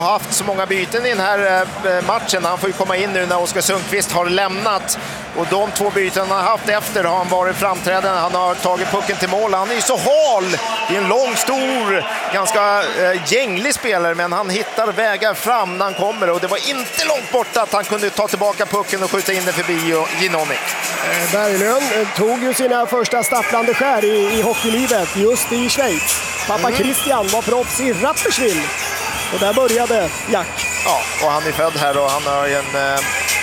haft så många byten i den här matchen. Han får ju komma in nu när Oskar Sundqvist har lämnat. Och de 2 byten han har haft efter har han varit framträdande. Han har tagit pucken till mål. Han är ju så hal. Det är en lång, stor, ganska gänglig spelare. Men han hittar vägar fram när han kommer. Och det var inte långt borta att han kunde ta tillbaka pucken och skjuta in den förbi Ginoni. Berglund tog ju sina första stapplande skär i hockeylivet just i Schweiz. Pappa Christian var proffs i Rapperswil. Och där började Jack. Ja, och han är född här och han har en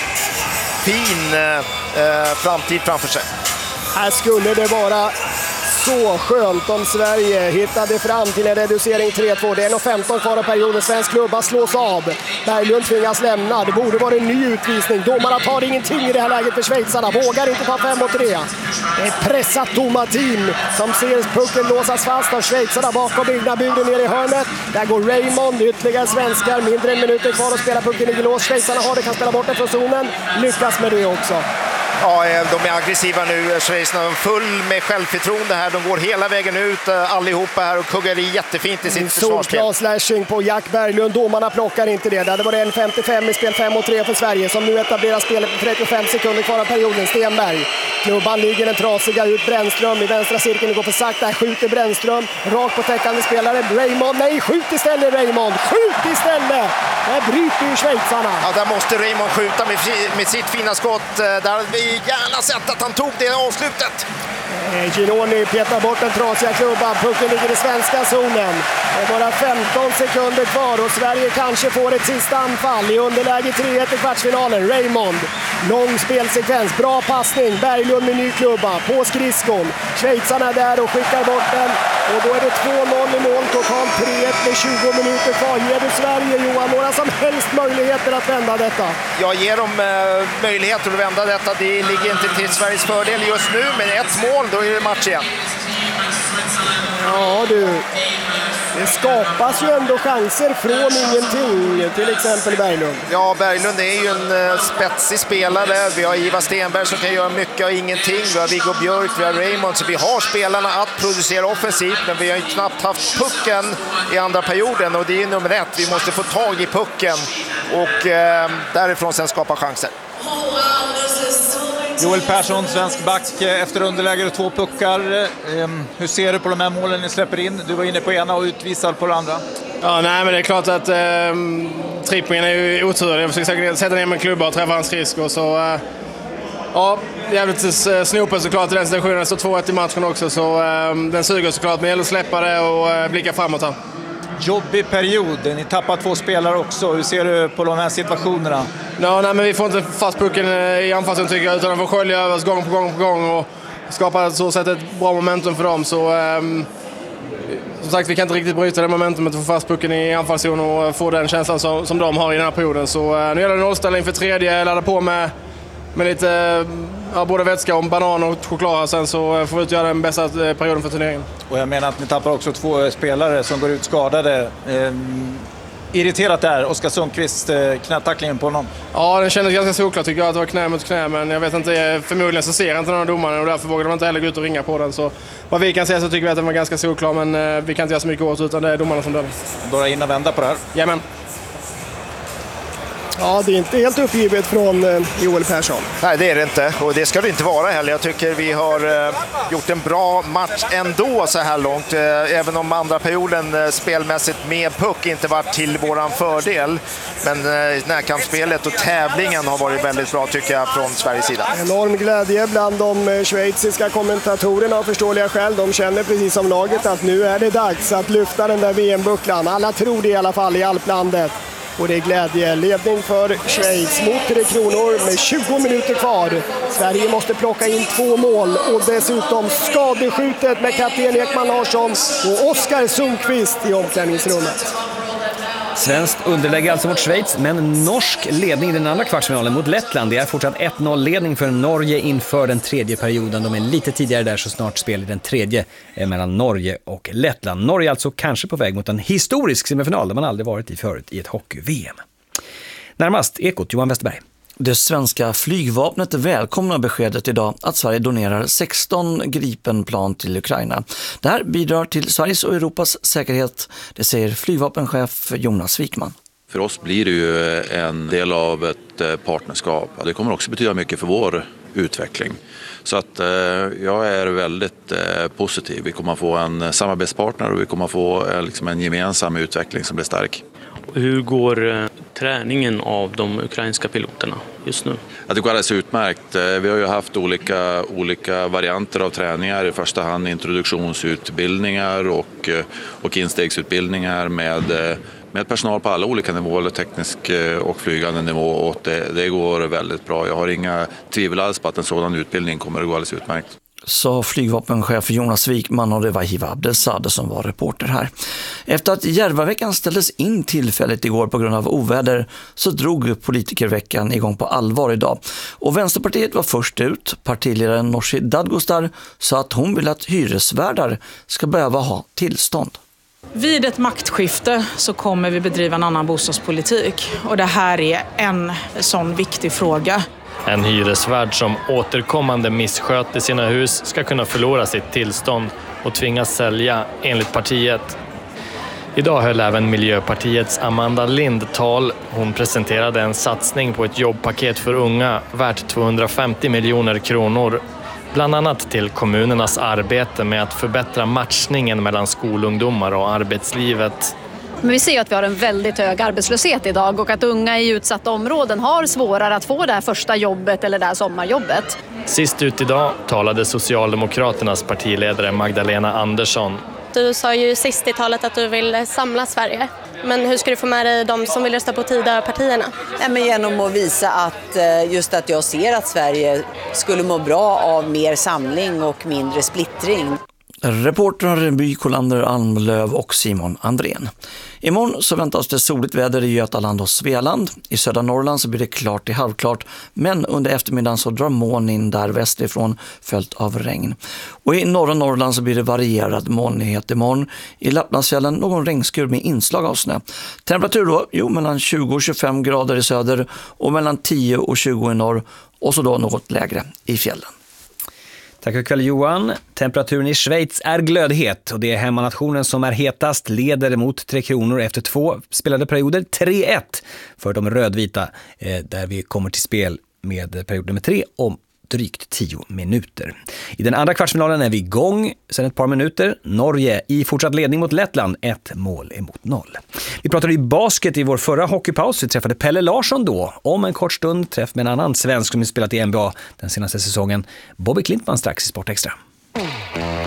fin framtid framför sig. Här skulle det vara så skönt om Sverige hittade fram till en reducering 3-2. Det är nog 15 kvar av perioden. Svensk klubba slås av. Berglund tvingas lämna. Det borde vara en ny utvisning. Domarna tar ingenting i det här läget för schweizarna. Vågar inte ta 5-3. Det är ett pressat domarteam som ser pucken låsas fast av schweizarna bakom byggnaden ner i hörnet. Där går Raymond, ytterligare svenskar. Mindre än minuter kvar att spela pucken i lås. Schweizarna har det, kan spela bort det från zonen. Lyckas med det också. Ja, de är aggressiva nu. Schweiz är full med självförtroende här. De går hela vägen ut allihopa här och kuggar i jättefint i sitt försvarsspel. Solklar slashing på Jack Berglund. Domarna plockar inte det. Det var en 55 i spel 5-3 för Sverige som nu etablerar spelet på 35 sekunder kvar av perioden. Stenberg. Klubban ligger den trasiga ut. Brännström i vänstra cirkeln. Det går för sakta. Här skjuter Brännström. Rakt på täckande spelare. Raymond. Nej, skjut istället Raymond. Skjut istället! Där bryter ju schweizarna. Ja, där måste Raymond skjuta med sitt fina skott. Där hade vi gärna sett att han tog det avslutet. Ginoni petar bort den trasiga klubban. Pucken ligger i svenska zonen. Det är bara 15 sekunder kvar och Sverige kanske får ett sista anfall i underläge 3-1 i kvartsfinalen. Raymond, lång spelsekvens, bra passning. Berglund med ny klubba på skridskon. Schweizarna där och skickar bort den. Och då är det 2-0 i mål, totalt 3-1 med 20 minuter kvar. Ger du Sverige, Johan, några som helst möjligheter att vända detta? Jag ger dem möjligheter att vända detta. Det ligger inte till Sveriges fördel just nu, men ett mål, då är det match igen. Ja du, det skapas ju ändå chanser från ingenting, till exempel Berglund. Ja, Berglund är ju en spetsig spelare. Vi har Ivar Stenberg som kan göra mycket av ingenting. Vi har Viggo Björk, vi har Raymond. Så vi har spelarna att producera offensivt, men vi har ju knappt haft pucken i andra perioden. Och det är nummer 1. Vi måste få tag i pucken och därifrån sen skapa chanser. Joel Persson, svensk back, efter underläge och 2 puckar. Hur ser du på de här målen ni släpper in? Du var inne på ena och utvisad på det andra. Ja, nej, men det är klart att trippingen är ju otur. Jag försöker sätta ner med klubba och träffa hans skridskor. Så ja, jävligt snopet såklart i den situationen. Det står 2-1 i matchen också, så den suger såklart. Men det gäller att släppa det och blicka framåt här. Jobbig period. Ni tappar 2 spelare också. Hur ser du på de här situationerna? Ja, nej, men vi får inte fast pucken i anfallen tycker jag, utan de får skölja över oss gång på gång och skapa så sätt ett bra momentum för dem. Så som sagt, vi kan inte riktigt bryta det momentumet och få fast pucken i anfallszon och få den känslan som de har i den här perioden. Så nu gäller det nollställning för tredje, ladda på med lite både vätska och banan och choklad. Sen så får vi utgöra den bästa perioden för turneringen. Och jag menar att ni tappar också 2 spelare som går ut skadade. Irriterat där, Oskar Sundqvist, knätacklingen på honom. Ja, det kändes ganska såklart tycker jag att det var knä mot knä, men jag vet inte, förmodligen så ser inte någon domare och därför vågar de inte heller gå ut och ringa på den. Så vad vi kan säga så tycker vi att den var ganska såklar, men vi kan inte göra så mycket åt utan det är domarna som dömer. Bara in och vända på det här. Jajamän. Ja, det är inte helt uppgivet från Joel Persson. Nej, det är det inte. Och det ska det inte vara heller. Jag tycker vi har gjort en bra match ändå så här långt. Även om andra perioden spelmässigt med puck inte varit till våran fördel. Men närkampsspelet och tävlingen har varit väldigt bra tycker jag från Sveriges sida. Enorm glädje bland de schweiziska kommentatorerna av förståeliga skäl. De känner precis som laget att nu är det dags att lyfta den där VM-bucklan. Alla tror det i alla fall i alplandet. Och det är glädje. Ledning för Schweiz mot 3 Kronor med 20 minuter kvar. Sverige måste plocka in 2 mål och dessutom skadeskjutet med kapten Ekman Larsson och Oskar Sundqvist i omklädningsrummet. Svenskt underlägger alltså mot Schweiz, men norsk ledning i den andra kvartsfinalen mot Lettland. Det är fortsatt 1-0-ledning för Norge inför den tredje perioden. De är lite tidigare där, så snart spelar den tredje mellan Norge och Lettland. Norge är alltså kanske på väg mot en historisk semifinal där man aldrig varit i förut i ett hockey-VM. Närmast Ekot, Johan Westerberg. Det svenska flygvapnet välkomnar beskedet idag att Sverige donerar 16 Gripenplan till Ukraina. Det här bidrar till Sveriges och Europas säkerhet, det säger flygvapenchef Jonas Wikman. För oss blir det ju en del av ett partnerskap. Det kommer också betyda mycket för vår utveckling. Så att jag är väldigt positiv. Vi kommer att få en samarbetspartner och vi kommer att få liksom en gemensam utveckling som blir stark. Hur går träningen av de ukrainska piloterna just nu? Det går alldeles utmärkt. Vi har ju haft olika varianter av träningar. I första hand introduktionsutbildningar och instegsutbildningar med personal på alla olika nivåer, teknisk och flygande nivå. Och det går väldigt bra. Jag har inga tvivel alls på att en sådan utbildning kommer att gå alldeles utmärkt. Sa flygvapenchef Jonas Wikman, och det var Hiva Abdelsade som var reporter här. Efter att Järvaveckan ställdes in tillfälligt igår på grund av oväder så drog politikerveckan igång på allvar idag. Och Vänsterpartiet var först ut. Partiledaren Nooshi Dadgostar sa att hon vill att hyresvärdar ska behöva ha tillstånd. Vid ett maktskifte så kommer vi bedriva en annan bostadspolitik, och det här är en sån viktig fråga. En hyresvärd som återkommande missköter sina hus ska kunna förlora sitt tillstånd och tvingas sälja, enligt partiet. Idag höll även Miljöpartiets Amanda Lind tal. Hon presenterade en satsning på ett jobbpaket för unga värt 250 miljoner kronor. Bland annat till kommunernas arbete med att förbättra matchningen mellan skolungdomar och arbetslivet. Men vi ser ju att vi har en väldigt hög arbetslöshet idag och att unga i utsatta områden har svårare att få det här första jobbet eller det här sommarjobbet. Sist ut idag talade Socialdemokraternas partiledare Magdalena Andersson. Du sa ju sist i talet att du vill samla Sverige. Men hur ska du få med dig de som vill rösta på Tidöpartierna? Men genom att visa att just att jag ser att Sverige skulle må bra av mer samling och mindre splittring. Reportrar By Kolander, Almlöv och Simon Andrén. Imorgon så väntas det soligt väder i Götaland och Svealand. I södra Norrland så blir det klart till halvklart, men under eftermiddagen så drar moln in där västerifrån följt av regn. Och i norra Norrland så blir det varierad molnighet imorgon. I Lapplandsfjällen någon regnskur med inslag av snö. Temperatur då, mellan 20 och 25 grader i söder och mellan 10 och 20 i norr, och så då något lägre i fjällen. Tack för kväll Johan. Temperaturen i Schweiz är glödhet och det är hemmanationen som är hetast, leder mot 3 kronor efter 2 spelade perioder, 3-1 för de rödvita, där vi kommer till spel med period nummer 3 om drygt 10 minuter. I den andra kvartsfinalen är vi igång sedan ett par minuter. Norge i fortsatt ledning mot Lettland, 1 mål emot 0. Vi pratade i basket i vår förra hockeypaus. Vi träffade Pelle Larsson då. Om en kort stund träff med en annan svensk som spelat i NBA den senaste säsongen. Bobby Klintman strax i Sportextra.